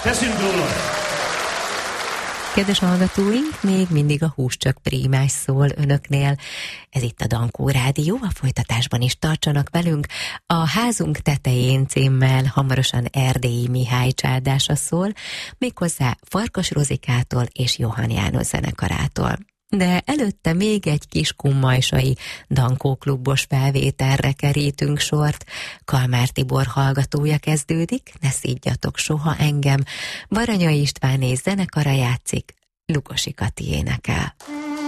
Teszünk róla! Kedves hallgatóink, még mindig a Húscsök prímás szól önöknél. Ez itt a Dankó Rádió, a folytatásban is tartsanak velünk. A Házunk tetején címmel hamarosan Erdélyi Mihály csádása szól, méghozzá Farkas Rozikától és Johann János zenekarától. De előtte még egy kis kummajsai Dankó klubos felvételre kerítünk sort. Kalmár Tibor hallgatója kezdődik, Ne szídjatok soha engem. Baranya István és zenekara játszik, Lugosi Kati énekel.